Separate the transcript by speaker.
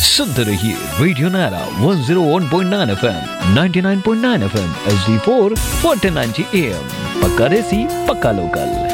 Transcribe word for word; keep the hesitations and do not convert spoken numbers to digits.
Speaker 1: सुनते रहिए रेडियो नारा one zero one point nine FM, ninety nine point nine FM, H D four forty ninety am. पक्का देसी, पक्का लोकल।